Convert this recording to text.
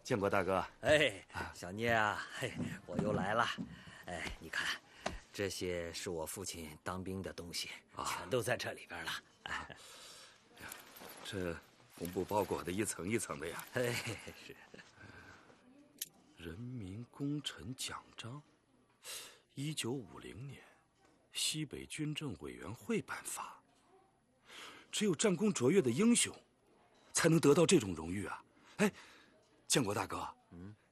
建国大哥。 哎，小聂啊，嘿，我又来了。哎，你看，这些是我父亲当兵的东西，全都在这里边了。哎， 这红布包裹的一层一层的呀。 嘿，是。 人民功臣奖章，1950年，西北军政委员会颁发。只有战功卓越的英雄，才能得到这种荣誉啊！哎，建国大哥，